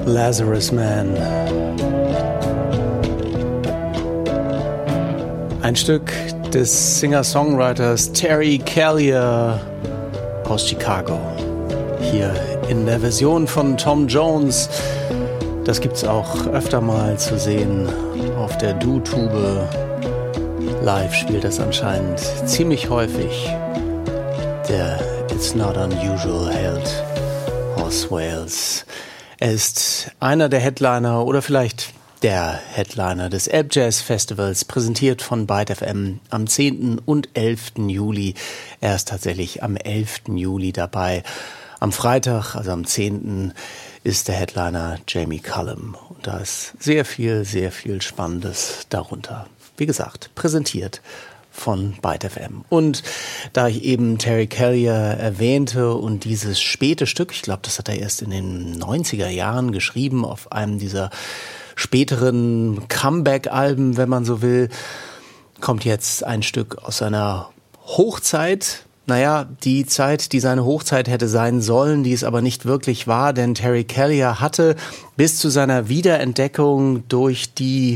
Lazarus Man. Ein Stück des Singer-Songwriters Terry Callier aus Chicago. Hier in der Version von Tom Jones. Das gibt's auch öfter mal zu sehen auf der Do-Tube. Live spielt das anscheinend ziemlich häufig. Der It's Not Unusual Held aus Wales. Er ist einer der Headliner oder vielleicht der Headliner des Elb Jazz Festivals, präsentiert von Byte FM am 10. und 11. Juli. Er ist tatsächlich am 11. Juli dabei. Am Freitag, also am 10., ist der Headliner Jamie Cullum. Und da ist sehr viel Spannendes darunter. Wie gesagt, präsentiert von Byte FM. Und da ich eben Terry Callier erwähnte und dieses späte Stück, ich glaube, das hat er erst in den 90er Jahren geschrieben, auf einem dieser späteren Comeback-Alben, wenn man so will, kommt jetzt ein Stück aus seiner Hochzeit. Naja, die Zeit, die seine Hochzeit hätte sein sollen, die es aber nicht wirklich war, denn Terry Callier hatte bis zu seiner Wiederentdeckung durch die,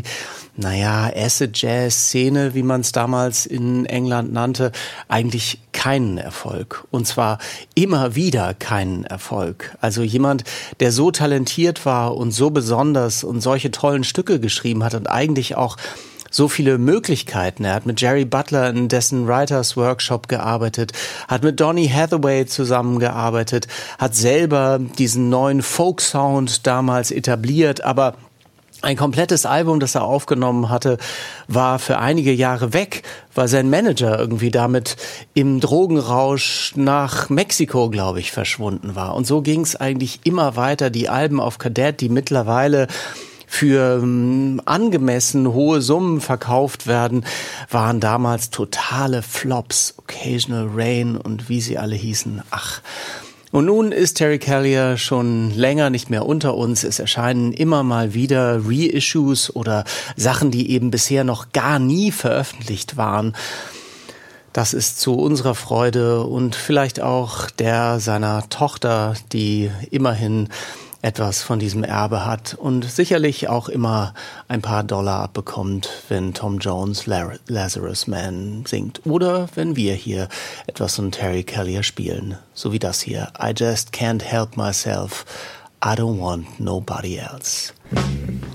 Acid-Jazz-Szene, wie man es damals in England nannte, eigentlich keinen Erfolg. Und zwar immer wieder keinen Erfolg. Also jemand, der so talentiert war und so besonders und solche tollen Stücke geschrieben hat und eigentlich auch so viele Möglichkeiten. Er hat mit Jerry Butler in dessen Writers Workshop gearbeitet, hat mit Donny Hathaway zusammengearbeitet, hat selber diesen neuen Folk-Sound damals etabliert, aber ein komplettes Album, das er aufgenommen hatte, war für einige Jahre weg, weil sein Manager irgendwie damit im Drogenrausch nach Mexiko, glaube ich, verschwunden war. Und so ging es eigentlich immer weiter. Die Alben auf Kadett, die mittlerweile für angemessen hohe Summen verkauft werden, waren damals totale Flops. Occasional Rain und wie sie alle hießen. Und nun ist Terry Callier schon länger nicht mehr unter uns. Es erscheinen immer mal wieder Reissues oder Sachen, die eben bisher noch gar nie veröffentlicht waren. Das ist zu unserer Freude und vielleicht auch der seiner Tochter, die immerhin etwas von diesem Erbe hat und sicherlich auch immer ein paar Dollar abbekommt, wenn Tom Jones Lazarus Man singt oder wenn wir hier etwas von Terry Callier spielen, so wie das hier. I just can't help myself, I don't want nobody else.